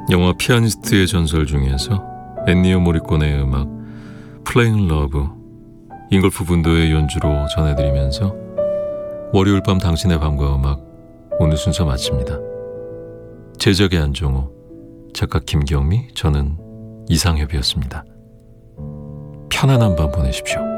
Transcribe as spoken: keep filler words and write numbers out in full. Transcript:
영화 피아니스트의 전설 중에서 엔니오 모리코네의 음악 플레잉 러브 잉글프 분도의 연주로 전해드리면서 월요일 밤 당신의 밤과 음악 오늘 순서 마칩니다. 제작의 안종호, 작가 김경미, 저는 이상협이었습니다. 편안한 밤 보내십시오.